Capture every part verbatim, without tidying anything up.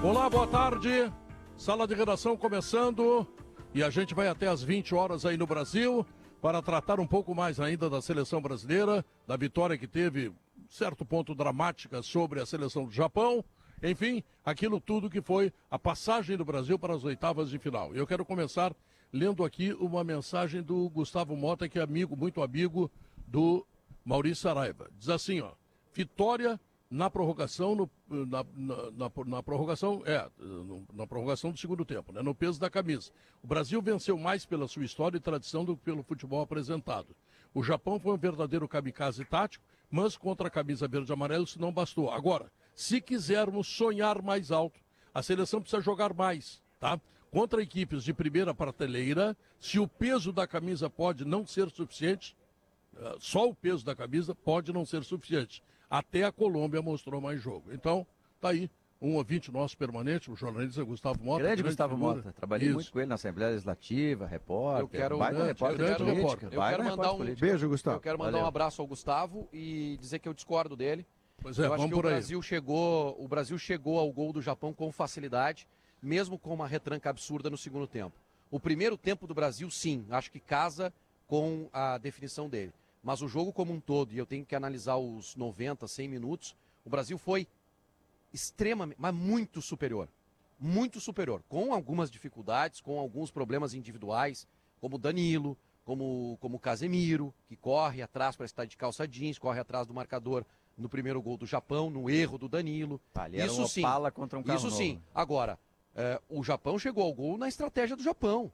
Olá, boa tarde. Sala de redação começando e a gente vai até às vinte horas aí no Brasil para tratar um pouco mais ainda da seleção brasileira, da vitória que teve certo ponto dramática sobre a seleção do Japão. Enfim, aquilo tudo que foi a passagem do Brasil para as oitavas de final. Eu quero começar lendo aqui uma mensagem do Gustavo Mota, que é amigo, muito amigo do Maurício Saraiva. Diz assim, ó, vitória na prorrogação, no, na, na, na, na prorrogação, é, no, na prorrogação do segundo tempo, né, no peso da camisa. O Brasil venceu mais pela sua história e tradição do que pelo futebol apresentado. O Japão foi um verdadeiro kamikaze tático, mas contra a camisa verde e amarela isso não bastou. Agora, se quisermos sonhar mais alto, a seleção precisa jogar mais, tá? Contra equipes de primeira prateleira, se o peso da camisa pode não ser suficiente, só o peso da camisa pode não ser suficiente. Até a Colômbia mostrou mais jogo. Então, tá aí, um ouvinte nosso permanente, o jornalista Gustavo Mota. Grande, grande Gustavo figura. Mota, trabalhei Isso. muito com ele na Assembleia Legislativa, repórter. Eu quero, vai grande, repórter, grande política, repórter. Eu quero mandar um política. beijo, Gustavo. Eu quero mandar Valeu. um abraço ao Gustavo e dizer que eu discordo dele. Pois é, eu acho vamos que por o aí. Brasil chegou, o Brasil chegou ao gol do Japão com facilidade, mesmo com uma retranca absurda no segundo tempo. O primeiro tempo do Brasil, sim, acho que casa com a definição dele. Mas o jogo como um todo, e eu tenho que analisar os noventa, cem minutos, o Brasil foi extremamente, mas muito superior. Muito superior. Com algumas dificuldades, com alguns problemas individuais, como Danilo, como como Casemiro, que corre atrás para estar de calça jeans, corre atrás do marcador no primeiro gol do Japão, no erro do Danilo. Ali era uma Opala contra um carro Isso novo. sim. Agora, é, o Japão chegou ao gol na estratégia do Japão.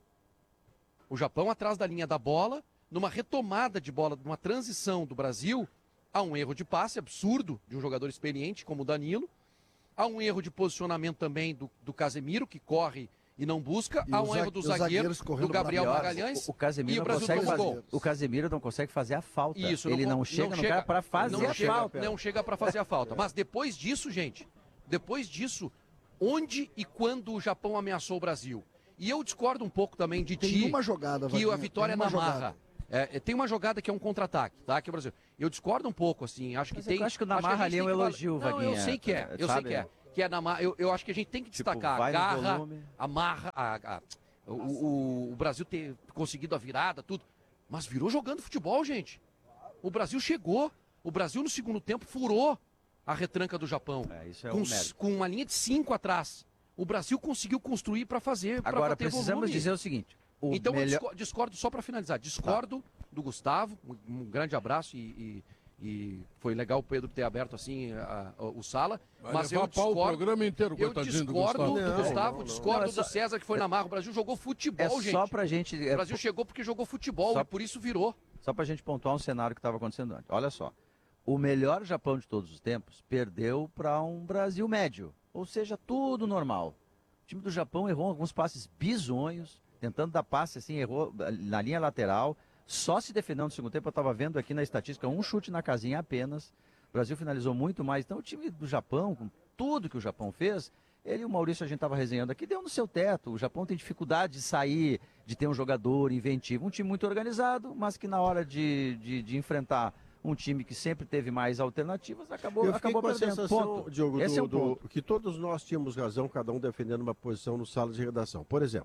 O Japão atrás da linha da bola, numa retomada de bola, numa transição do Brasil, há um erro de passe absurdo de um jogador experiente como o Danilo, há um erro de posicionamento também do, do Casemiro, que corre e não busca, e há um erro do zagueiro, do Gabriel Magalhães, o, o Casemiro e o Brasil consegue fazer, gol. O Casemiro não consegue fazer a falta. Isso, ele não, não chega não no chega, cara para fazer não a chega, falta. Não chega para fazer a falta. Mas depois disso, gente, depois disso, onde e quando o Japão ameaçou o Brasil? E eu discordo um pouco também de Tem ti, uma jogada, que Vaguinha, a vitória é na marra. É, tem uma jogada que é um contra-ataque, tá? Que o Brasil. Eu discordo um pouco, assim. Acho que Mas tem. Eu acho que o Namarra ali é um elogio, Não, Vaguinha. eu sei que é. Eu sabe? sei que é. Que é na marra. Eu, eu acho que a gente tem que destacar tipo, a garra, a marra, a, a, o, o, o Brasil ter conseguido a virada, tudo. Mas virou jogando futebol, gente. O Brasil chegou. O Brasil no segundo tempo furou a retranca do Japão. É, isso é com, um mérito. com uma linha de cinco atrás. O Brasil conseguiu construir para fazer. Pra Agora ter precisamos volume. dizer o seguinte. O então melhor... eu discordo, discordo, só para finalizar, discordo tá. do Gustavo, um, um grande abraço e, e, e foi legal o Pedro ter aberto assim a, a, o sala, Vai mas eu discordo, o programa inteiro, eu discordo do Gustavo, do, não, Gustavo, não, não, discordo não, é só... do César que foi na marra, o Brasil jogou futebol, é gente. Só pra gente... O Brasil chegou porque jogou futebol só... e por isso virou. Só pra gente pontuar um cenário que estava acontecendo antes. Olha só, o melhor Japão de todos os tempos perdeu para um Brasil médio, ou seja, tudo normal. O time do Japão errou alguns passes bizonhos, tentando dar passe assim, errou na linha lateral, só se defendeu no segundo tempo. Eu estava vendo aqui na estatística um chute na casinha apenas. O Brasil finalizou muito mais. Então o time do Japão, com tudo que o Japão fez, ele e o Maurício, a gente estava resenhando aqui, deu no seu teto. O Japão tem dificuldade de sair, de ter um jogador inventivo. Um time muito organizado, mas que na hora de, de, de enfrentar um time que sempre teve mais alternativas, acabou, Eu acabou com a perdendo. sensação, Ponto. Diogo, Esse do, é um ponto. Do, que todos nós tínhamos razão, cada um defendendo uma posição no sala de redação. Por exemplo,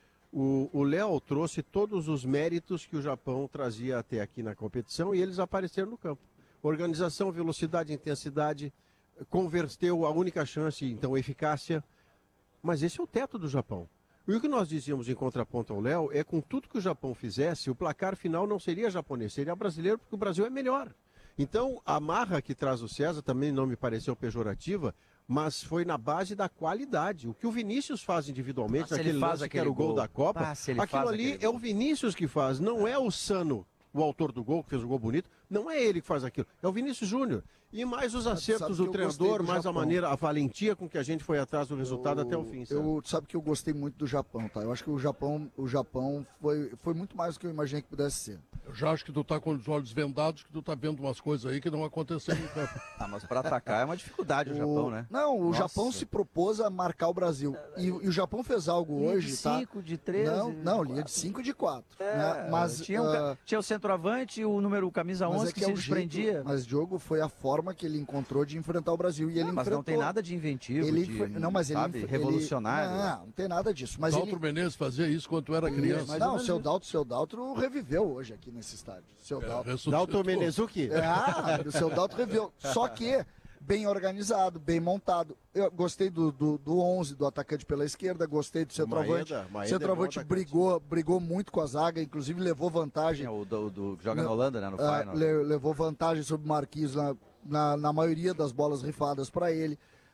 o Léo trouxe todos os méritos que o Japão trazia até aqui na competição e eles apareceram no campo. Organização, velocidade, intensidade, converteu a única chance, então eficácia. Mas esse é o teto do Japão. E o que nós dizíamos em contraponto ao Léo é com tudo que o Japão fizesse, o placar final não seria japonês, seria brasileiro, porque o Brasil é melhor. Então, a marra que traz o César também não me pareceu pejorativa, mas foi na base da qualidade. O que o Vinícius faz individualmente, ah, naquele lance que era o gol, gol da Copa, ah, aquilo ali é o Vinícius que faz, não é o Sano, o autor do gol, que fez o gol bonito, não é ele que faz aquilo, é o Vinícius Júnior. E mais os acertos do treinador, mais a maneira, a valentia com que a gente foi atrás do resultado eu, até o fim. Sabe? Eu sabe que eu gostei muito do Japão, tá? Eu acho que o Japão, o Japão foi, foi muito mais do que eu imaginei que pudesse ser. Eu já acho que tu tá com os olhos vendados, que tu tá vendo umas coisas aí que não aconteceram no campo. Ah, mas para atacar é uma dificuldade o, o Japão, né? Não, o Nossa. Japão se propôs a marcar o Brasil. E, e o Japão fez algo linha hoje, de tá? cinco, de treze. Não, não, linha de cinco e de quatro. É, né? Mas tinha, um, uh... tinha o centroavante, o número camisa onze que, é se o desprendia. Jeito, mas, Diogo, foi a forma forma que ele encontrou de enfrentar o Brasil. E ele não, mas enfrentou. não tem nada de inventivo, ele de, foi, não, mas ele, sabe, ele revolucionário. Não, não tem nada disso. Mas Daltro ele, Menezes fazia isso quando tu era criança. mas não, o seu Daltro, seu Daltro reviveu hoje aqui nesse estádio. Seu É, Daltro. ressuscitou. Dalton Menezuki? Ah, o seu Daltro reviveu. Só que bem organizado, bem montado. Eu gostei do, do, do onze, do atacante pela esquerda, gostei do centroavante. Maeda, Maeda O centroavante é bom atacante. brigou, brigou muito com a zaga, inclusive levou vantagem. É, o do, do- que joga Não, na Holanda, né, no Ah, Feyenoord. le- levou vantagem sobre o Marquinhos na, na, na maioria das bolas rifadas para ele.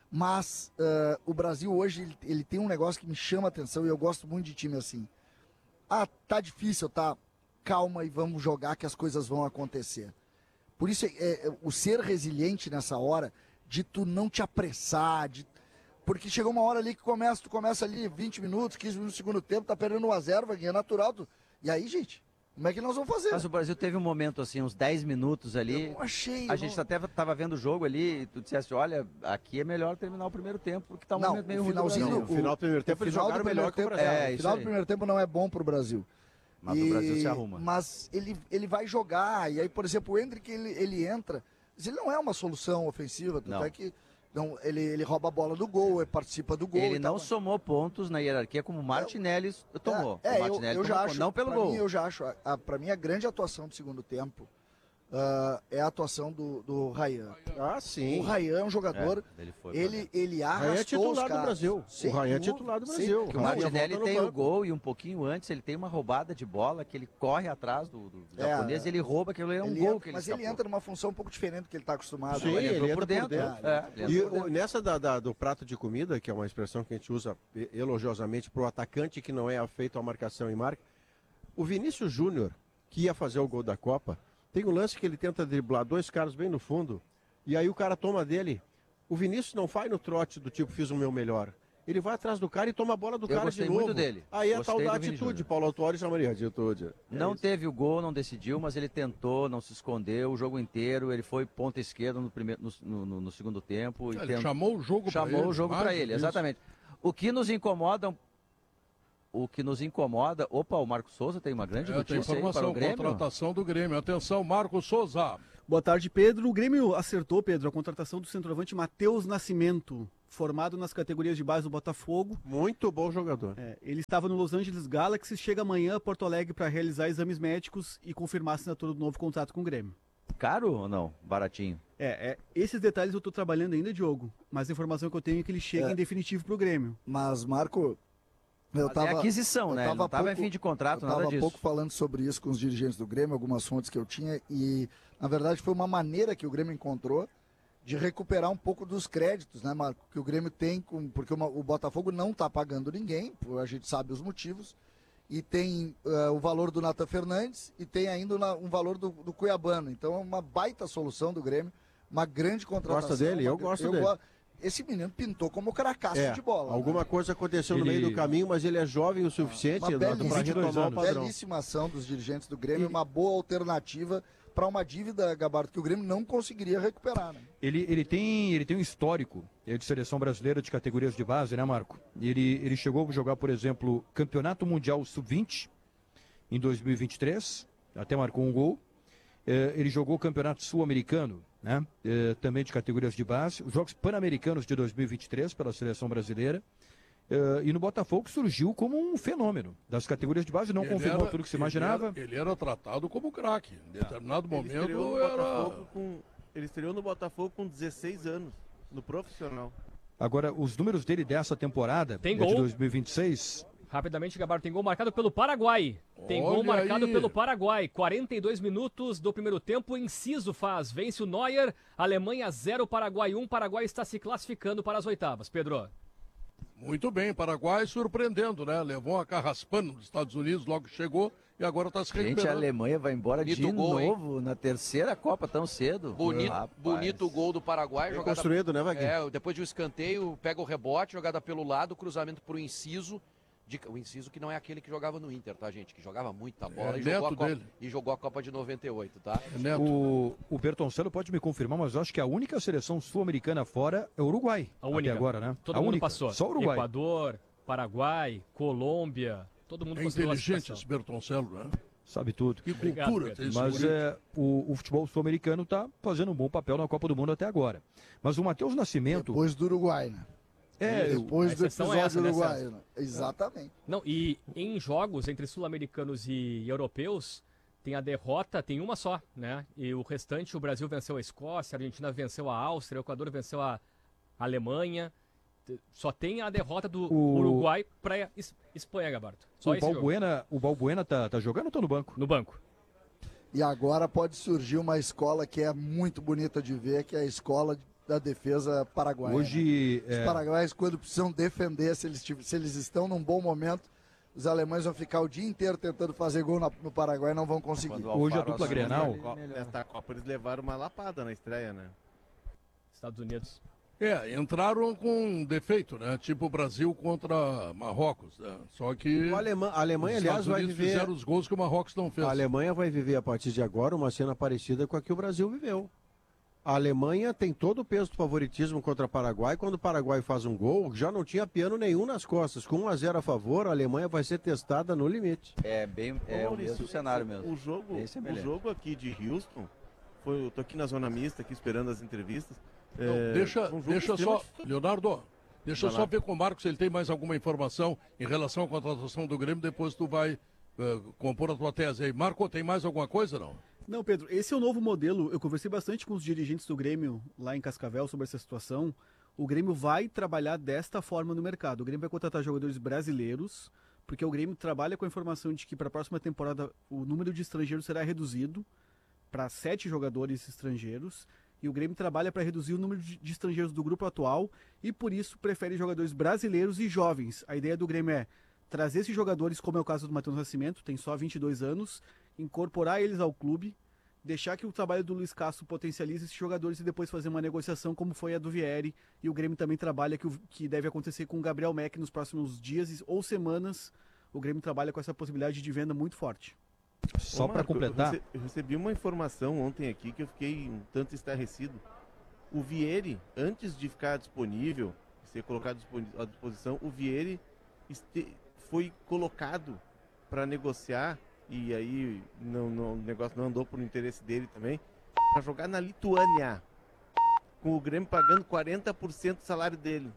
Mas ah, o Brasil hoje ele, ele tem um negócio que me chama a atenção e eu gosto muito de time assim. Ah, tá difícil, tá? Calma e vamos jogar que as coisas vão acontecer. Por isso, é, é, o ser resiliente nessa hora, de tu não te apressar, de... porque chegou uma hora ali que começa, tu começa ali vinte minutos, quinze minutos no segundo tempo, tá perdendo um a zero, vai ganhar natural. Tu... E aí, gente, como é que nós vamos fazer? Mas o Brasil teve um momento assim, uns dez minutos ali. Eu não achei. A eu gente não... até estava vendo o jogo ali e tu disseste, olha, aqui é melhor terminar o primeiro tempo, porque tá um Não, momento meio o ruim do finalzinho Brasil. No final do primeiro tempo o eles final do jogaram primeiro melhor que o tempo, Brasil. É, é, o isso final aí. do primeiro tempo não é bom pro Brasil. Mas o Brasil se arruma. Mas ele, ele vai jogar, e aí, por exemplo, o Endrick, ele, ele entra, mas ele não é uma solução ofensiva, tanto Não. é que não, ele, ele rouba a bola do gol, ele participa do gol. Ele e não tal. somou pontos na hierarquia como o Martinelli tomou. É, o é, eu, Martinelli eu já tomou, acho, não pelo pra gol. mim, eu já acho, a, a, pra mim a grande atuação do segundo tempo ah, é a atuação do, do Ryan. Ah, sim. O Ryan é um jogador, É, ele foi ele, ele O Ryan é arrastou os titular do caras. Brasil. Sem O Ryan é dúvida, titular do sem- Brasil. Que o Ryan Martinelli volta no tem o banco. gol e um pouquinho antes ele tem uma roubada de bola que ele corre atrás do, do É, japonês e ele rouba, aquilo é um ele gol entra- que ele mas escapou. ele entra numa função um pouco diferente do que ele está acostumado. Sim, ele entrou ele por entra por dentro. dentro. É, ele E entrou por o- dentro. nessa da, da- do prato de comida, que é uma expressão que a gente usa e- elogiosamente para o atacante que não é afeito à marcação e marca, o Vinícius Júnior, que ia fazer o gol da Copa, tem um lance que ele tenta driblar dois caras bem no fundo, e aí o cara toma dele. O Vinícius não vai no trote do tipo, fiz o meu melhor. Ele vai atrás do cara e toma a bola do Eu cara de gostei novo. muito dele. Aí é Gostei tal da do Vini atitude. Júnior. Paulo Autuori chamaria atitude. É Não isso. teve o gol, não decidiu, mas ele tentou, não se escondeu o jogo inteiro. Ele foi ponta esquerda no, primeiro, no, no- no segundo tempo. E Ele tentou- chamou o jogo para chamou ele. o jogo mais para do ele, que isso. exatamente. O que nos incomoda, o que nos incomoda, opa, o Marcos Souza tem uma grande É, tem notícia aí para informação, o Grêmio. contratação do Grêmio. Atenção, Marcos Souza. Boa tarde, Pedro. O Grêmio acertou, Pedro, a contratação do centroavante Matheus Nascimento, formado nas categorias de base do Botafogo. Muito bom jogador. É, ele estava no Los Angeles Galaxy, chega amanhã a Porto Alegre para realizar exames médicos e confirmar a assinatura do novo contrato com o Grêmio. Caro ou não? Baratinho. É, é, esses detalhes eu estou trabalhando ainda, Diogo, mas a informação que eu tenho é que ele chega É. em definitivo para o Grêmio. Mas, Marco, eu Mas tava, é aquisição, eu né? Ele tava não estava em pouco- fim de contrato, eu nada estava há disso. pouco falando sobre isso com os dirigentes do Grêmio, algumas fontes que eu tinha, e na verdade foi uma maneira que o Grêmio encontrou de recuperar um pouco dos créditos, né, Marco? Que o Grêmio tem, com, porque uma- o Botafogo não está pagando ninguém, a gente sabe os motivos, e tem eh, o valor do Nathan Fernandes e tem ainda uma- um valor do, do Cuiabano. Então é uma baita solução do Grêmio, uma grande contratação. Gosta dele? uma- Eu gosto dele. go- Esse menino pintou como cracaço É, de bola. alguma né? coisa aconteceu no Ele- meio do caminho, mas ele é jovem o suficiente Uma para belíssima, retomar o padrão. belíssima ação dos dirigentes do Grêmio, uma boa alternativa para uma dívida, Gabardo, que o Grêmio não conseguiria recuperar. Né? Ele, ele, tem, ele tem um histórico é, de seleção brasileira de categorias de base, né, Marco? Ele, ele chegou a jogar, por exemplo, Campeonato Mundial sub vinte em dois mil e vinte e três, até marcou um gol. É, ele jogou o Campeonato Sul-Americano, né? É, também de categorias de base. Os Jogos Pan-Americanos de dois mil e vinte e três pela seleção brasileira. É, e no Botafogo surgiu como um fenômeno das categorias de base, não Ele confirmou era- tudo que se ele imaginava. era- Ele era tratado como craque. Em determinado Ele estreou, momento no era. Botafogo com, ele estreou no Botafogo com dezesseis anos, no profissional. Agora, os números dele dessa temporada, Tem é gol. de dois mil e vinte e seis, Rapidamente, Gabardo, tem gol marcado pelo Paraguai. Tem gol Olha marcado aí. pelo Paraguai. quarenta e dois minutos do primeiro tempo. Inciso faz. Vence o Neuer. Alemanha zero, Paraguai um. Paraguai está se classificando para as oitavas. Pedro. Muito bem, Paraguai surpreendendo, né? Levou uma carraspana nos Estados Unidos logo que chegou e agora está se Gente, a recuperando. Alemanha vai embora Bonito de gol, hein? novo na terceira Copa tão cedo. Bonito, Rapaz. bonito o gol do Paraguai. Bem Jogada, construído, né, Vaguinho? é, depois de um escanteio, pega o rebote, jogada pelo lado, cruzamento para o Inciso. De- o Inciso que não é aquele que jogava no Inter, tá, gente? Que jogava muita bola É, e, jogou a neto Copa, dele. e jogou a Copa de noventa e oito, tá? Neto. o, o Bertoncello pode me confirmar, mas eu acho que a única seleção sul-americana fora é o Uruguai. A única. Até agora, né? Todo a mundo única. passou. Só o Uruguai. Equador, Paraguai, Colômbia. Todo mundo É conseguiu a inteligente classificação. esse Bertoncello, né? Sabe tudo. Que Obrigado, cultura Pedro. tem esse Mas guri. é, o, o futebol sul-americano está fazendo um bom papel na Copa do Mundo até agora. Mas o Matheus Nascimento... Depois do Uruguai, né? É, Depois a do exceção episódio é essa, do né, Uruguai. César? Né? Exatamente. Não, e em jogos entre sul-americanos e europeus, tem a derrota, tem uma só, né? E o restante, o Brasil venceu a Escócia, a Argentina venceu a Áustria, o Equador venceu a Alemanha. T- Só tem a derrota do O- Uruguai para Espanha, Gabarto. Só o esse jogo. Balbuena, o Balbuena tá, tá jogando ou tá no banco? No banco. E agora pode surgir uma escola que é muito bonita de ver, que é a escola da defesa paraguaia. né? Hoje, Os é, paraguaios, quando precisam defender, se eles, tiv- se eles estão num bom momento, os alemães vão ficar o dia inteiro tentando fazer gol na- no Paraguai e não vão conseguir. Quando o Hoje a Alfaro dupla assume, Grenal- ele melhora. Nesta Copa eles levaram uma lapada na estreia, né? Estados Unidos. É, entraram com um defeito, né? Tipo o Brasil contra Marrocos, né? Só que O Alema- a Alemanha, os aliás, Estados vai Unidos viver... fizeram os gols que o Marrocos não fez. A Alemanha vai viver a partir de agora uma cena parecida com a que o Brasil viveu. A Alemanha tem todo o peso do favoritismo contra o Paraguai. Quando o Paraguai faz um gol, já não tinha piano nenhum nas costas. Com um a zero a favor, a Alemanha vai ser testada no limite. É bem é Ô, o Maurício, mesmo cenário mesmo. O jogo, Bem o semelhante. jogo aqui de Houston, foi, eu tô aqui na zona mista, aqui esperando as entrevistas. Não, É, deixa um jogo deixa só, extremamente- Leonardo, deixa eu Vai só lá. ver com o Marcos se ele tem mais alguma informação em relação à contratação do Grêmio, depois tu vai eh, compor a tua tese aí. Marco, tem mais alguma coisa, não? Não, Pedro, esse é o novo modelo. Eu conversei bastante com os dirigentes do Grêmio lá em Cascavel sobre essa situação. O Grêmio vai trabalhar desta forma no mercado. O Grêmio vai contratar jogadores brasileiros, porque o Grêmio trabalha com a informação de que para a próxima temporada o número de estrangeiros será reduzido para sete jogadores estrangeiros. E o Grêmio trabalha para reduzir o número de de estrangeiros do grupo atual e por isso prefere jogadores brasileiros e jovens. A ideia do Grêmio é trazer esses jogadores, como é o caso do Matheus Nascimento, tem só vinte e dois anos, incorporar eles ao clube, deixar que o trabalho do Luiz Castro potencialize esses jogadores e depois fazer uma negociação como foi a do Vieri. E o Grêmio também trabalha que, o, que deve acontecer com o Gabriel Mack nos próximos dias ou semanas. O Grêmio trabalha com essa possibilidade de venda muito forte. só Ô, para Marco, eu completar, rece- Eu recebi uma informação ontem aqui que eu fiquei um tanto estarrecido. O Vieri, antes de ficar disponível, ser colocado disponi- à disposição, o Vieri este- foi colocado para negociar, e aí não, não- o negócio não andou por interesse dele também, para jogar na Lituânia, com o Grêmio pagando quarenta por cento do salário dele.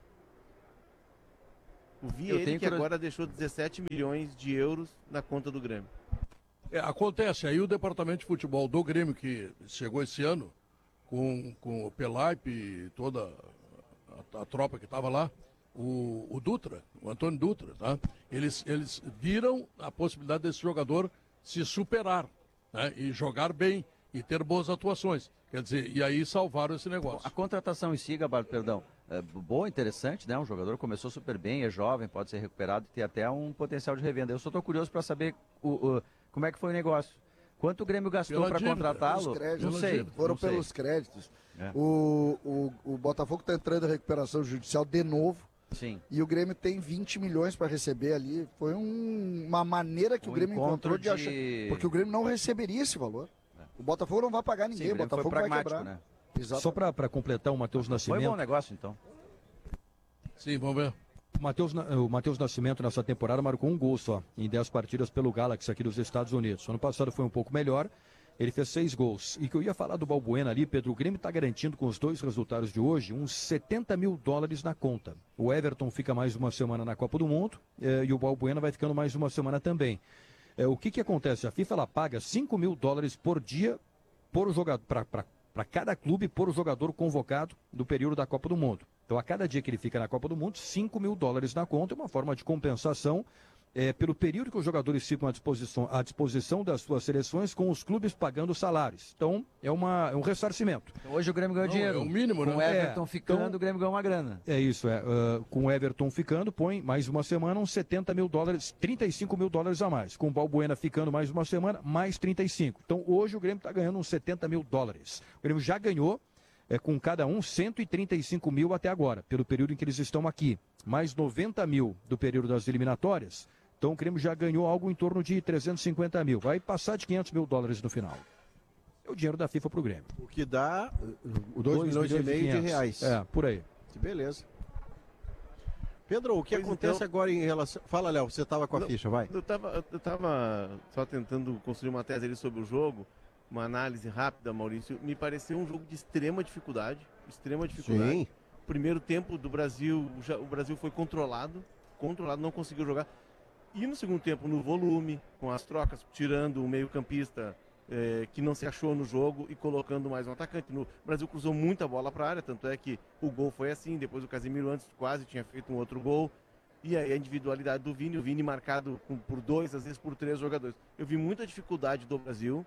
O Vieri, tenho que curiosi- agora deixou dezessete milhões de euros na conta do Grêmio. É, acontece, aí o departamento de futebol do Grêmio, que chegou esse ano, com, com o Pelaipe e toda a, a tropa que estava lá, o, o Dutra, o Antônio Dutra, tá? Eles, eles viram a possibilidade desse jogador se superar, né? E jogar bem e ter boas atuações. Quer dizer, e aí salvaram esse negócio. A contratação em si, Gabardo, perdão, é boa, interessante, né? Um jogador começou super bem, é jovem, pode ser recuperado e tem até um potencial de revenda. Eu só estou curioso para saber o, o- como é que foi o negócio. Quanto o Grêmio gastou Pela para dívida, contratá-lo? Pelos créditos, Não pelos sei. dívidas. Foram não sei. pelos créditos. É. O, o, o Botafogo está entrando em recuperação judicial de novo. Sim. E o Grêmio tem vinte milhões para receber ali. Foi um- uma maneira que Um o Grêmio encontro encontrou de, achar. de- Porque o Grêmio não receberia esse valor. O Botafogo não vai pagar Sim, ninguém. o o Grêmio foi Botafogo vai pragmático, quebrar. né? Exato. só para completar o Matheus Foi Nascimento, bom negócio, então. Sim, vamos ver. o Matheus, Na- o Matheus Nascimento nessa temporada marcou um gol só, em dez partidas pelo Galaxy aqui dos Estados Unidos. Ano passado foi um pouco melhor, ele fez seis gols. E que eu ia falar do Balbuena ali, Pedro, o Grêmio está garantindo com os dois resultados de hoje uns setenta mil dólares na conta. O Everton fica mais uma semana na Copa do Mundo eh, e o Balbuena vai ficando mais uma semana também. Eh, o que que acontece? A FIFA ela paga cinco mil dólares por dia por jogador, para cada clube por o jogador convocado do período da Copa do Mundo. Então, a cada dia que ele fica na Copa do Mundo, cinco mil dólares na conta, é uma forma de compensação é, pelo período que os jogadores ficam à disposição, à disposição das suas seleções, com os clubes pagando salários. Então, é, uma, é um ressarcimento. Então, hoje o Grêmio ganhou Não, dinheiro. é o mínimo, né? Com o Everton É, ficando, então- o Grêmio ganhou uma grana. É isso, é. Uh, com o Everton ficando, põe mais uma semana uns setenta mil dólares, trinta e cinco mil dólares a mais. Com o Balbuena ficando mais uma semana, mais trinta e cinco. Então, hoje o Grêmio está ganhando uns setenta mil dólares. O Grêmio já ganhou, é, com cada um, cento e trinta e cinco mil até agora, pelo período em que eles estão aqui. Mais noventa mil do período das eliminatórias. Então, o Grêmio já ganhou algo em torno de trezentos e cinquenta mil. Vai passar de quinhentos mil dólares no final. É o dinheiro da FIFA para o Grêmio. O que dá dois milhões e meio de quinhentos. reais. É, por aí. Que beleza. Pedro, o que Pois acontece então- agora em relação... Fala, Léo, você estava com a Não, ficha, vai. Eu tava, eu tava só tentando construir uma tese ali sobre o jogo, uma análise rápida, Maurício. Me pareceu um jogo de extrema dificuldade, extrema dificuldade. Sim. Primeiro tempo do Brasil, já- o Brasil foi controlado, controlado, não conseguiu jogar. E no segundo tempo, no volume, com as trocas, tirando o meio-campista eh, que não se achou no jogo e colocando mais um atacante. No, o Brasil cruzou muita bola para a área, tanto é que o gol foi assim. Depois o Casemiro antes quase tinha feito um outro gol. E aí a individualidade do Vini, o Vini marcado com- por dois, às vezes por três jogadores. Eu vi muita dificuldade do Brasil,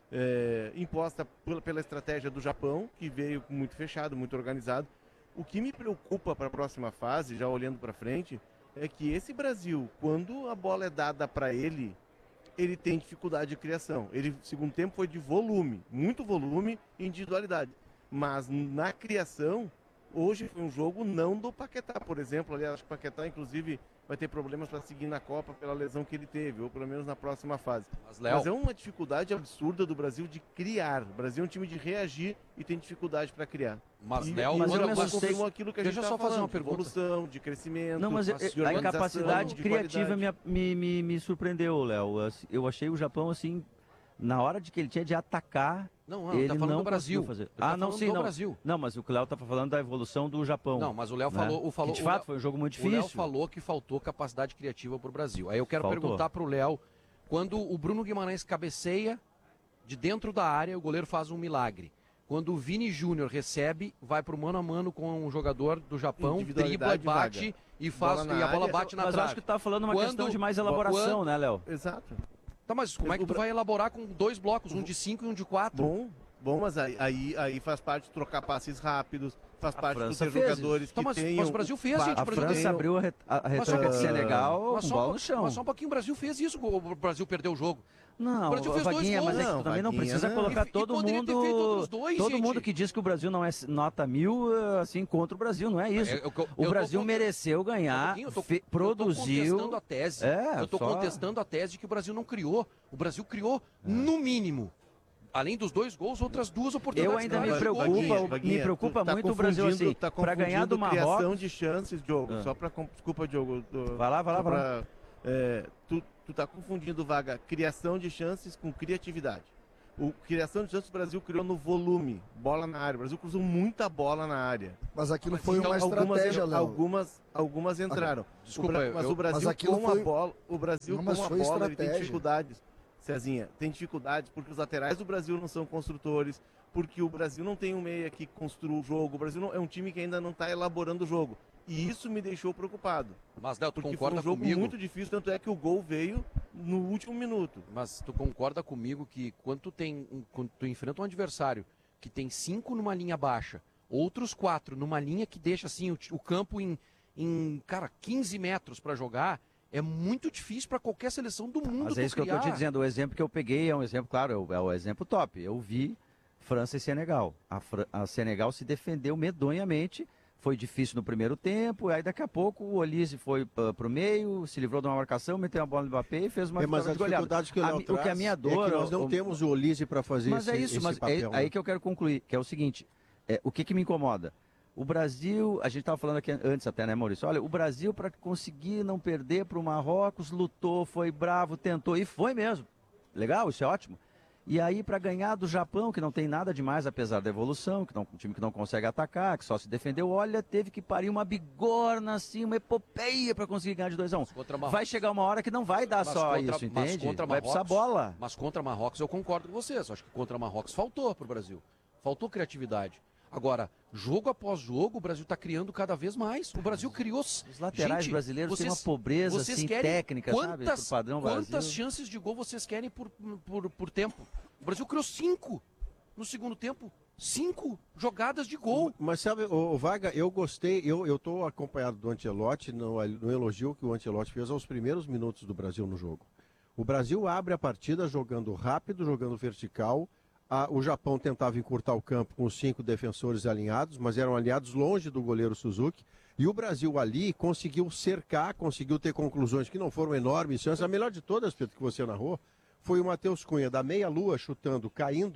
eh, imposta pela, pela estratégia do Japão, que veio muito fechado, muito organizado. O que me preocupa para a próxima fase, já olhando para frente, é que esse Brasil, quando a bola é dada para ele, ele tem dificuldade de criação. Ele, segundo tempo, foi de volume, muito volume e individualidade. Mas na criação, hoje foi um jogo não do Paquetá, por exemplo. Aliás, acho que o Paquetá, inclusive, vai ter problemas para seguir na Copa pela lesão que ele teve, ou pelo menos na próxima fase. Mas, Léo, Mas é uma dificuldade absurda do Brasil de criar. O Brasil é um time de reagir e tem dificuldade para criar. mas, E, Léo, e mas o eu me Japão assustei- confirmou aquilo que a gente Deixa eu tava só fazer falando, uma pergunta. de evolução, de crescimento, Não, mas eu- de a organização, incapacidade de criativa me, qualidade. me, me, me surpreendeu, Léo. Assim, eu achei o Japão, assim, na hora de que ele tinha de atacar, Não, não, ele tá falando não do Brasil. conseguiu fazer. Ele tá Ah, não, falando sim, do não. Brasil. Não, mas o Cléo estava falando da evolução do Japão. Não, mas o Léo né? falou, o falou, Que, de o fato, Léo- foi um jogo muito O Léo difícil. falou que faltou capacidade criativa para o Brasil. Aí eu quero Faltou. perguntar para o Léo, quando o Bruno Guimarães cabeceia de dentro da área, o goleiro faz um milagre. Quando o Vini Júnior recebe, vai para o mano a mano com um jogador do Japão, dribla, Individualidade, bate vaga. e, faz, Bola na e a bola área. bate na Mas eu trave. acho que tu tá falando uma Quando- questão de mais elaboração, quando- né, Léo? Exato. Tá, mas como é que O tu Bra- vai elaborar com dois blocos, um de cinco e um de quatro? Bom, bom, mas aí, aí, aí faz parte de trocar passes rápidos, faz A parte de França ter fez jogadores isso. que Tá, mas- tenham... mas o Brasil fez, gente, A o Brasil França tenham- abriu a, ret a Mas só retranca um de pouquinho. Senegal Mas com só, bola um no po- chão. mas só um pouquinho o Brasil fez isso, o Brasil perdeu o jogo. Não, O Brasil fez dois Vaguinha, mas é que gols. tu também não Vaguinha, precisa né? colocar E- e todo poderia ter feito mundo. outros dois, todo gente. mundo que diz que o Brasil não é nota mil, eh, assim, contra o Brasil, não é isso. É, eu- eu- o eu tô Brasil contra- mereceu Só um ganhar, pouquinho, eu tô- fe- Eu tô produziu. contestando a tese. É, eu tô só- contestando a tese de que o Brasil não criou. O Brasil criou, no mínimo, além dos dois gols, outras duas oportunidades. Eu ainda me claras de gol. preocupa, Vaguinha, me Vaguinha, preocupa tu tá muito o Brasil confundindo- assim. tá Pra ganhar do confundindo criação Marrocos. de chances, Diogo. Ah. Só para desculpa, Diogo. do- Vai lá, vai lá, só vai lá. pra, é, tu, tu tá confundindo, Vaga, criação de chances com criatividade. O criação de chances o Brasil criou no volume, bola na área. O Brasil cruzou muita bola na área. Mas aquilo Mas foi então, uma estratégia, algumas, Léo. algumas, algumas entraram. Desculpa, O Bra- eu- mas eu- o Brasil mas aquilo com foi- a bola, o Brasil Não, com mas a foi bola, ele tem estratégia. dificuldades. Cezinha, tem dificuldades porque os laterais do Brasil não são construtores, porque o Brasil não tem um meia que construa o jogo. O Brasil não, é um time que ainda não está elaborando o jogo. E isso me deixou preocupado. Mas, Léo, tu Porque foi concorda um jogo comigo? muito difícil, tanto é que o gol veio no último minuto. Mas tu concorda comigo que quando tu, tem, um- quando tu enfrenta um adversário que tem cinco numa linha baixa, outros quatro numa linha que deixa assim o, ti- o campo em, em, cara, quinze metros para jogar, é muito difícil para qualquer seleção do mundo. Mas tu é isso que eu tô te criar. dizendo. O exemplo que eu peguei é um exemplo, claro, é o exemplo top. Eu vi França e Senegal. A, Fran- a Senegal se defendeu medonhamente. Foi difícil no primeiro tempo, aí daqui a pouco o Olise foi uh, pro meio, se livrou de uma marcação, meteu a bola no Mbappé e fez uma É, mas a vitória de goleada. dificuldade que o A Léo mi- o que a traz minha é dor, que nós não o- temos o Olise para fazer Mas esse, é isso, esse mas é papel. aí né? que eu quero concluir, que é o seguinte, é, o que, que me incomoda? O Brasil, a gente estava falando aqui antes até, né, Maurício? Olha, o Brasil, para conseguir não perder para o Marrocos, lutou, foi bravo, tentou, e foi mesmo. Legal, isso é ótimo. E aí, para ganhar do Japão, que não tem nada demais, apesar da evolução, que não, um time que não consegue atacar, que só se defendeu, olha, teve que parir uma bigorna, assim, uma epopeia para conseguir ganhar de dois a um. Contra Marrocos. Vai chegar uma hora que não vai dar Mas só contra- isso, mas entende? contra Vai precisar Marrocos- bola. Mas contra Marrocos eu concordo com vocês. Acho que contra Marrocos faltou pro Brasil. Faltou criatividade. Agora, jogo após jogo, o Brasil está criando cada vez mais. O Brasil criou. Os laterais Gente, brasileiros têm uma vocês- pobreza vocês assim, querem técnica, sabe? quantas, Por padrão quantas Brasil. chances de gol vocês querem por, por, por tempo? O Brasil criou cinco no segundo tempo. Cinco jogadas de gol. Mas sabe, o Vaga, eu gostei, eu eu tô acompanhado do Ancelotti no, no elogio que o Ancelotti fez aos primeiros minutos do Brasil no jogo. O Brasil abre a partida jogando rápido, jogando vertical. A- o Japão tentava encurtar o campo com os cinco defensores alinhados, mas eram alinhados longe do goleiro Suzuki. E o Brasil ali conseguiu cercar, conseguiu ter conclusões que não foram enormes chances. A melhor de todas, Pedro, que você narrou, foi o Matheus Cunha da meia-lua chutando, caindo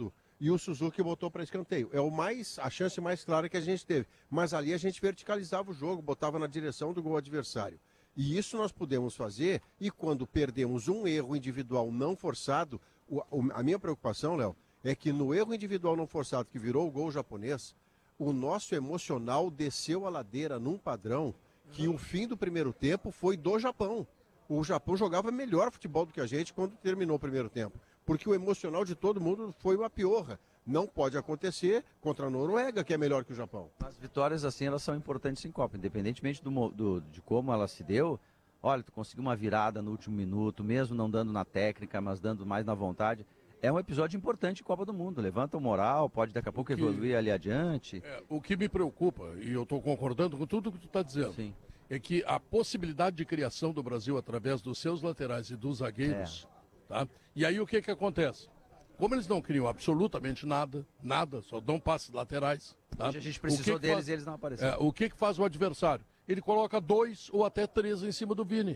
e o Suzuki botou para escanteio. É o mais, a chance mais clara que a gente teve. Mas ali a gente verticalizava o jogo, botava na direção do gol adversário. E isso nós podemos fazer, e quando perdemos um erro individual não forçado, o, o, a minha preocupação, Léo, é que no erro individual não forçado que virou o gol japonês, o nosso emocional desceu a ladeira num padrão que o fim do primeiro tempo foi do Japão. O Japão jogava melhor futebol do que a gente quando terminou o primeiro tempo. Porque o emocional de todo mundo foi uma piorra. Não pode acontecer contra a Noruega, que é melhor que o Japão. As vitórias, assim, elas são importantes em Copa. Independentemente do, do, de como ela se deu, olha, tu conseguiu uma virada no último minuto, mesmo não dando na técnica, mas dando mais na vontade. É um episódio importante em Copa do Mundo. Levanta o moral, pode daqui a pouco que, evoluir ali adiante. É, o que me preocupa, e eu estou concordando com tudo que tu está dizendo, Sim. é que a possibilidade de criação do Brasil através dos seus laterais e dos zagueiros, é. tá? E aí o que que acontece? Como eles não criam absolutamente nada, nada, só dão passes laterais, tá? Hoje a gente precisou que que deles faz... e eles não apareceram. É, o que que faz o adversário? Ele coloca dois ou até três em cima do Vini.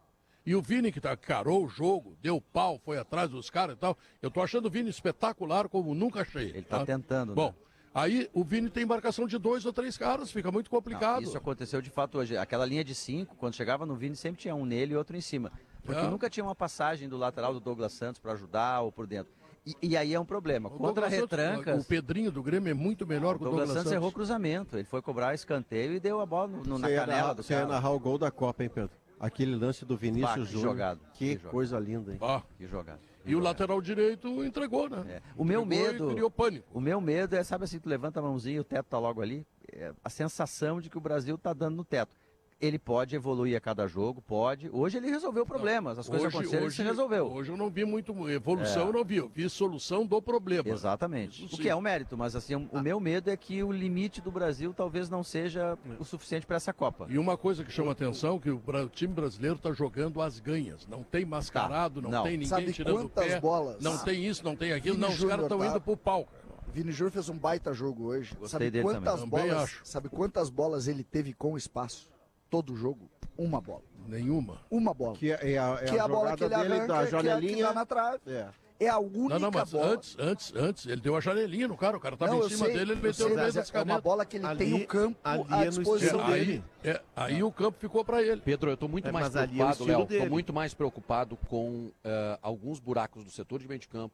E o Vini que tá, carou o jogo, deu pau, foi atrás dos caras e tal. Eu tô achando o Vini espetacular como nunca achei. Ele tá, tá? tentando, Bom, né? aí o Vini tem embarcação de dois ou três caras, fica muito complicado. Não, isso aconteceu de fato hoje. Aquela linha de cinco, quando chegava no Vini, sempre tinha um nele e outro em cima. Porque é. nunca tinha uma passagem do lateral do Douglas Santos para ajudar ou por dentro. E, e aí é um problema. O Contra Douglas retrancas... Santos, o Pedrinho do Grêmio é muito melhor que o Douglas, Douglas Santos. Santos errou cruzamento. Ele foi cobrar escanteio e deu a bola no, no, na você canela narrar, do você cara. ia narrar o gol da Copa, hein, Pedro? Aquele lance do Vinícius Bah, que Júnior. jogado. Que, Que coisa linda, hein? Ah. Que jogada. E o lateral direito entregou, né? É. O meu entregou medo... e criou pânico. O meu medo é, sabe assim, tu levanta a mãozinha e o teto tá logo ali, é a sensação de que o Brasil tá dando no teto. Ele pode evoluir a cada jogo, pode. Hoje ele resolveu problemas, as coisas Hoje- aconteceram e hoje- se resolveu. Hoje eu não vi muito evolução, É. eu não vi, eu vi solução do problema. Exatamente. Isso O sim. que é um mérito, mas assim, o meu medo é que o limite do Brasil talvez não seja o suficiente para essa Copa. E uma coisa que chama atenção, que o bra- time brasileiro está jogando às ganhas. Não tem mascarado, não, Não. tem ninguém Sabe tirando o quantas pé. bolas? Não tem isso, não tem aquilo. Vini Não, os caras Júnior estão tá- indo pro pau, cara. Vini Júnior fez um baita jogo hoje. Gostei Sabe dele quantas também. Também bolas? acho. Sabe quantas bolas ele teve com espaço? Todo o jogo? Uma bola. Nenhuma. Uma bola. Que é, é a, é que é a, bola jogada que ele dele arranca, da que é a que janelinha. dá na trave. É. É a única Não, não, mas bola. antes, antes, antes, ele deu a janelinha no cara, o cara tava Não, em eu cima sei, dele, ele eu meteu sei, no meio mas das é uma canetas. bola que ele Ali- tem o campo ali à é no disposição estilo aí, dele. é, aí o campo ficou para ele. Pedro, eu estou muito É, mais mas ali é o preocupado, estilo Léo. Estou dele. muito mais preocupado com eh, alguns buracos do setor de meio de campo,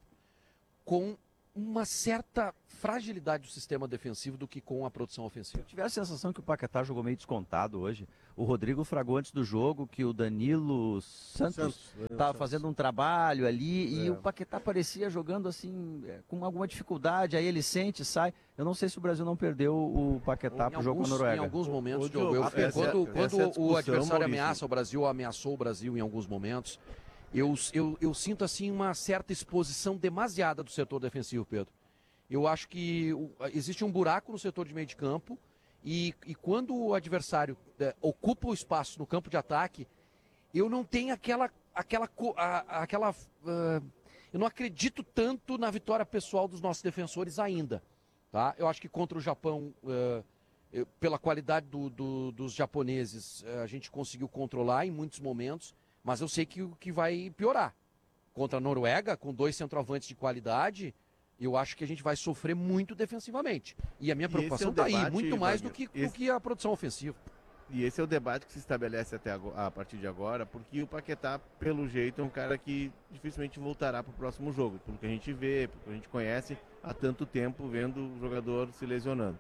com uma certa fragilidade do sistema defensivo do que com a produção ofensiva. Tive a sensação que o Paquetá jogou meio descontado hoje. O Rodrigo fragou antes do jogo que o Danilo Santos Santos, estava Santos. fazendo um trabalho ali e É. o Paquetá parecia jogando assim, é, com alguma dificuldade, aí ele sente, sai. Eu não sei se o Brasil não perdeu o Paquetá Em pro jogo com a alguns, em Noruega. alguns momentos, Ô, Diogo, Diogo, eu- essa- quando, essa quando é a o discussão, adversário Maurício. ameaça o Brasil, ou ameaçou o Brasil em alguns momentos, eu, eu, eu sinto assim uma certa exposição demasiada do setor defensivo, Pedro. Eu acho que o- existe um buraco no setor de meio de campo e, e quando o adversário é, ocupa o espaço no campo de ataque, eu não tenho aquela, aquela, co- a- aquela, ah, eu não acredito tanto na vitória pessoal dos nossos defensores ainda, tá? Eu acho que contra o Japão, ah, eu- pela qualidade do- do- dos japoneses, eh, a gente conseguiu controlar em muitos momentos, mas eu sei que, que vai piorar. Contra a Noruega, com dois centroavantes de qualidade, eu acho que a gente vai sofrer muito defensivamente. E a minha E esse preocupação é o está aí, debate, muito mais do que, Wagner. do Esse- que a produção ofensiva. E esse é o debate que se estabelece até ago- a partir de agora, porque o Paquetá, pelo jeito, é um cara que dificilmente voltará para o próximo jogo, pelo que a gente vê, pelo que a gente conhece há tanto tempo vendo o jogador se lesionando.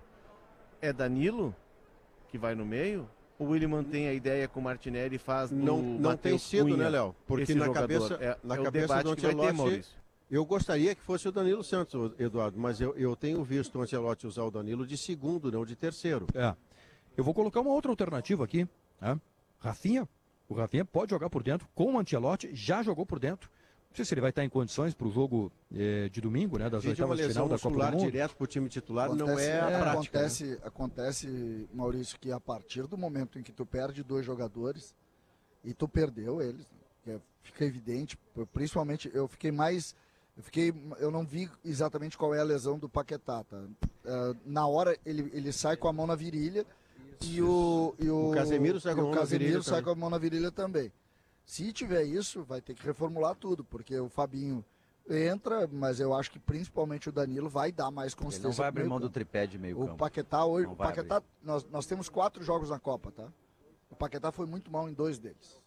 É Danilo que vai no meio? Ou ele mantém a ideia com o Martinelli e faz Não, do não tem Matheus sido, Cunha né, Léo? Porque esse na jogador? cabeça, é, na é o cabeça debate do que vai ter, Ancelotti, Maurício. eu gostaria que fosse o Danilo Santos, Eduardo, mas eu, eu tenho visto o Ancelotti usar o Danilo de segundo, não de terceiro. É. Eu vou colocar uma outra alternativa aqui. Né? Rafinha. O Rafinha pode jogar por dentro com o Ancelotti, já jogou por dentro. Não sei se ele vai estar em condições para o jogo eh, de domingo, né, das Vídeo uma oitavas de lesão final da Copa muscular do Mundo. direto para o time titular não Acontece, é a é, prática. né? acontece, acontece, Maurício, que a partir do momento em que tu perde dois jogadores e tu perdeu eles, que é- fica evidente, principalmente eu fiquei mais, eu fiquei, eu não vi exatamente qual é a lesão do Paquetá, tá? Ah, na hora ele, ele sai com a mão na virilha e o, e o, O Casemiro sai com e a o mão na Casemiro virilha sai também. com a mão na virilha também. Se tiver isso, vai ter que reformular tudo, porque o Fabinho entra, mas eu acho que principalmente o Danilo vai dar mais Ele consistência. não vai pro abrir mão meio do tripé de meio O campo. Paquetá hoje, Não o vai Paquetá, nós, nós temos quatro jogos na Copa, tá? O Paquetá foi muito mal em dois deles.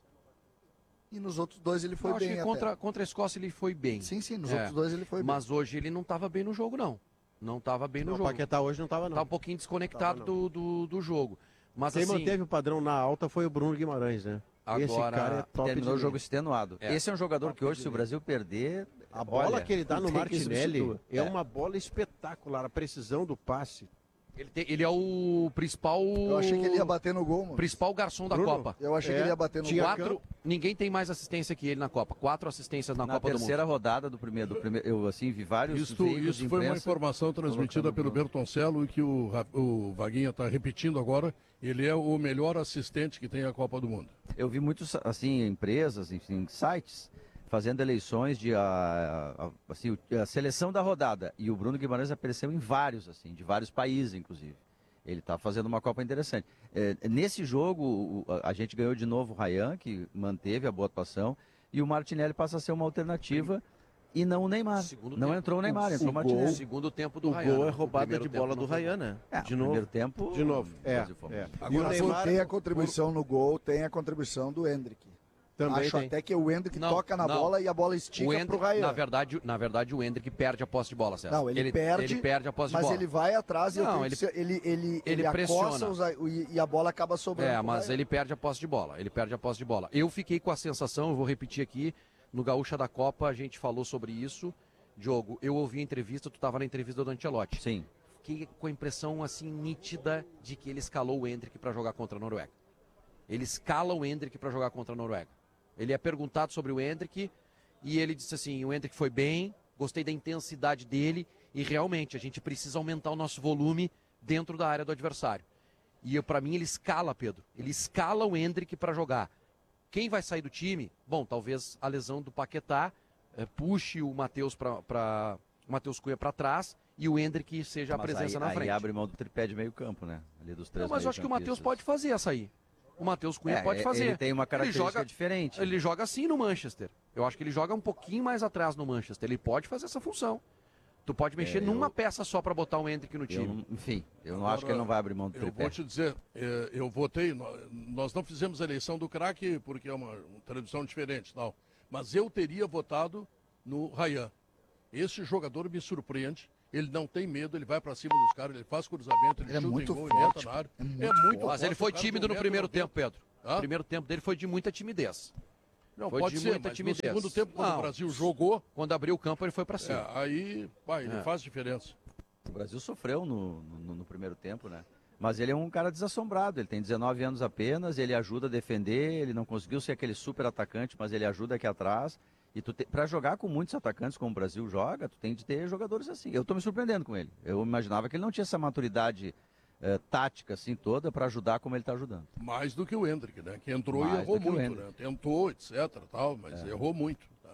E nos outros dois ele foi Eu acho bem que até. contra, contra a Escócia ele foi bem. Sim, sim, nos É. outros dois ele foi bem. Mas hoje ele não estava bem no jogo, não. Não estava bem no Não, o jogo. Paquetá hoje não estava não. Tá um pouquinho desconectado Tava, não. do, do, do jogo. Mas Quem assim, manteve o padrão na alta foi o Bruno Guimarães, né? Esse Agora, cara é top Terminou o de jogo linha. extenuado. É. Esse é um jogador Top que hoje, de se o linha. Brasil perder, A bola olha, que ele dá não no tem quem Martinelli substitua. é uma bola espetacular, a precisão do passe. ele, tem- ele é o principal. Eu achei que ele ia bater no gol, mano. Principal garçom da Bruno, Copa. Eu achei É, que ele ia bater no tinha gol. Quatro. Ninguém tem mais assistência que ele na Copa. Quatro assistências na, Na Copa do terceira Mundo. rodada do primeiro, do primeiro, eu assim vi vários Isto, veículos de isso foi uma imprensa informação transmitida colocando pelo o Bruno. Bertoncello e que o, Ra- o Vaguinha está repetindo agora. Ele é o melhor assistente que tem a Copa do Mundo. Eu vi muitos, assim, empresas, enfim, sites, fazendo eleições de a, a- assim, o- a seleção da rodada. E o Bruno Guimarães apareceu em vários, assim, de vários países, inclusive. Ele está fazendo uma Copa interessante. É, nesse jogo, o- a, a gente ganhou de novo o Ryan, que manteve a boa atuação, e o Martinelli passa a ser uma alternativa, e não o Neymar. Segundo Não tempo. entrou o Neymar, O- entrou o o Martinelli. gol- Segundo tempo do O Ryan, gol né? é roubada primeiro de tempo bola não do foi Ryan, gol. né? É, De no novo. primeiro tempo, De novo, o é, Brasil foi é. muito. E o Agora, Neymar tem a contribuição no gol, tem a contribuição do Hendrick. também Acho tem. até que o Hendrick Não, toca na não. bola e a bola O estica pro Hendrick, Ryan. na verdade, na verdade, o Hendrick perde a posse de bola, César. Não, ele perde, Ele perde a posse de mas bola. ele vai atrás e eu Não, tenho ele- que ser- ele, ele, ele, ele acossa pressiona. os a- e, e a bola acaba sobrando. É, pro mas Ryan. ele perde a posse de bola. Ele perde a posse de bola. Eu fiquei com a sensação, eu vou repetir aqui, no Gaúcha da Copa a gente falou sobre isso. Diogo, eu ouvi a entrevista, tu estava na entrevista do Ancelotti. Sim. Fiquei com a impressão assim nítida de que ele escalou o Hendrick para jogar contra a Noruega. Ele escala o Hendrick para jogar contra a Noruega. Ele é perguntado sobre o Hendrick e ele disse assim: o Hendrick foi bem, gostei da intensidade dele e realmente a gente precisa aumentar o nosso volume dentro da área do adversário. E para mim ele escala, Pedro. Ele escala o Hendrick para jogar. Quem vai sair do time? Bom, talvez a lesão do Paquetá eh, puxe o Matheus para o Matheus Cunha para trás e o Hendrick seja a Mas presença aí, na aí frente. abre mão do tripé de meio campo, né? Ali dos três Não, mas eu acho que o Matheus meio-campistas. pode fazer essa aí. O Matheus Cunha É, pode é, fazer. Ele tem uma característica joga- diferente. Ele joga assim no Manchester. Eu acho que ele joga um pouquinho mais atrás no Manchester. Ele pode fazer essa função. Tu pode mexer É, eu- numa peça só para botar o Hendrick no Eu time. não- enfim, eu não Agora, acho que ele não vai abrir mão do Eu tripé. vou te dizer, eh, eu votei, nó- nós não fizemos a eleição do craque porque é uma, uma tradição diferente e tal, mas eu teria votado no Ryan. Esse jogador me surpreende, ele não tem medo, ele vai pra cima dos caras, ele faz cruzamento, ele, Ele é chuta muito em gol, forte, ele entra na área. é muito É muito Mas forte, ele foi o cara tímido tem no um primeiro metro e tempo, Pedro. Hã? O primeiro tempo dele foi de muita timidez. Não, Foi pode de ser, muita mas timidez. no segundo tempo, quando Não. o Brasil jogou, Quando abriu o campo, ele foi para cima. é, aí vai, ele É. faz diferença. O Brasil sofreu no, no, no primeiro tempo, né? Mas ele é um cara desassombrado, ele tem dezenove anos apenas, ele ajuda a defender, ele não conseguiu ser aquele super atacante, mas ele ajuda aqui atrás. E tu te... para jogar com muitos atacantes como o Brasil joga, tu tem de ter jogadores assim. Eu tô me surpreendendo com ele. Eu imaginava que ele não tinha essa maturidade eh, tática assim toda para ajudar como ele tá ajudando. Mais do que o Hendrick, né? Que entrou Mais e errou do que o muito, Hendrick. né? Tentou, etc, tal, mas É. errou muito. Tá?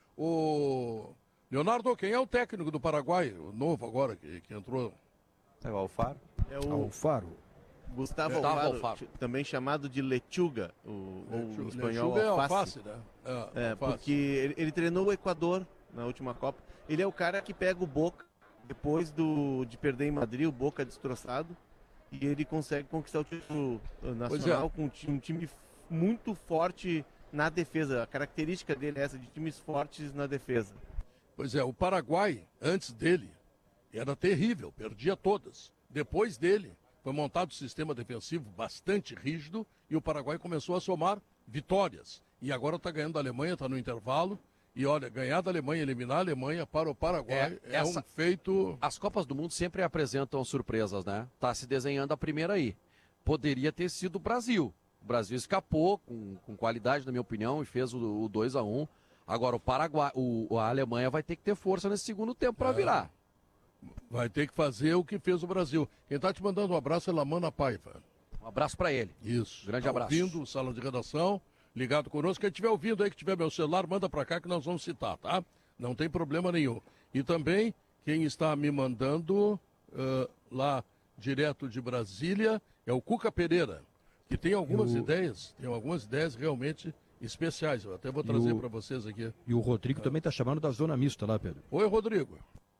O Leonardo, quem é o técnico do Paraguai, o novo agora, que, que entrou? É o Alfaro. É o Alfaro. Gustavo, Gustavo Alfaro, Alfaro. também chamado de Lechuga, o, ou em espanhol Lechuga é alface. alface, né? É, alface. porque ele, ele treinou o Equador na última Copa. Ele é o cara que pega o Boca, depois do, de perder em Madrid, o Boca destroçado, e ele consegue conquistar o título eh, nacional com um time, um time muito forte na defesa. A característica dele é essa, de times fortes na defesa. Pois é, o Paraguai, antes dele, era terrível, perdia todas. Depois dele, foi montado um sistema defensivo bastante rígido e o Paraguai começou a somar vitórias. E agora está ganhando a Alemanha, está no intervalo. E olha, ganhar da Alemanha, eliminar a Alemanha para o Paraguai É, é, essa- um feito. As Copas do Mundo sempre apresentam surpresas, né? Tá se desenhando a primeira aí. Poderia ter sido o Brasil. O Brasil escapou com, com qualidade, na minha opinião, e fez o, o dois a um. Agora o Paraguai, o, a Alemanha vai ter que ter força nesse segundo tempo para É. virar. Vai ter que fazer o que fez o Brasil. Quem está te mandando um abraço é Lamana Paiva. Um abraço para ele. Isso. Grande Tá abraço. ouvindo, sala de redação, ligado conosco. Quem estiver ouvindo aí, que tiver meu celular, manda para cá que nós vamos citar, tá? Não tem problema nenhum. E também, quem está me mandando ah, lá direto de Brasília é o Cuca Pereira, que tem algumas Eu- ideias, tem algumas ideias realmente especiais. Eu até vou E trazer o- para vocês aqui. E o Rodrigo também está chamando da zona mista lá, Pedro. Oi, Rodrigo.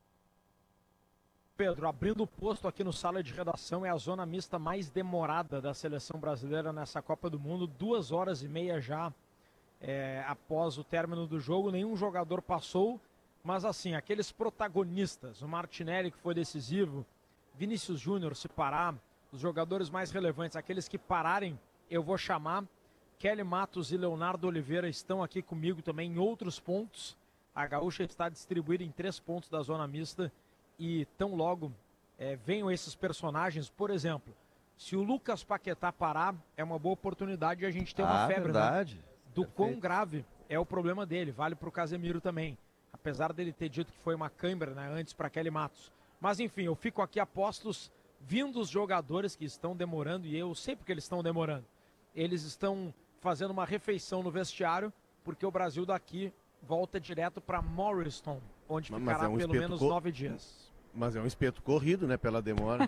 Pedro, abrindo o posto aqui no Sala de Redação, é a zona mista mais demorada da seleção brasileira nessa Copa do Mundo. Duas horas e meia já é, após o término do jogo. Nenhum jogador passou, mas assim, aqueles protagonistas, o Martinelli que foi decisivo, Vinícius Júnior se parar, os jogadores mais relevantes, aqueles que pararem, eu vou chamar. Kelly Matos e Leonardo Oliveira estão aqui comigo também em outros pontos. A Gaúcha está distribuída em três pontos da zona mista. E tão logo é, venham esses personagens, por exemplo, se o Lucas Paquetá parar, é uma boa oportunidade de a gente ter uma Ah, febre, verdade. né? Do quão grave é o problema dele, vale para o Casemiro também, apesar dele ter dito que foi uma câimbra, né, antes para Kelly Matos. Mas enfim, eu fico aqui a postos, vindo os jogadores que estão demorando, e eu sei porque eles estão demorando. Eles estão fazendo uma refeição no vestiário, porque o Brasil daqui volta direto para Morristown, onde Mas ficará é um pelo espeto menos co- nove dias. Mas é um espeto corrido, né? Pela demora.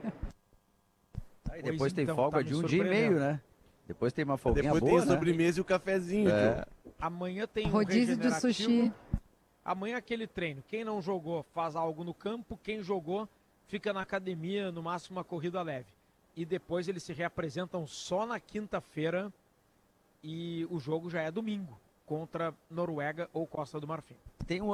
Aí depois Pois tem então, folga tá me de um dia e surpreendendo. meio, né? Depois tem uma folguinha Depois boa, tem a né? sobremesa e o cafezinho. É. tio. Amanhã tem um Rodízio de regenerativo. sushi. Amanhã aquele treino. Quem não jogou faz algo no campo, quem jogou fica na academia, no máximo uma corrida leve. E depois eles se reapresentam só na quinta-feira e o jogo já é domingo contra Noruega ou Costa do Marfim. Tem um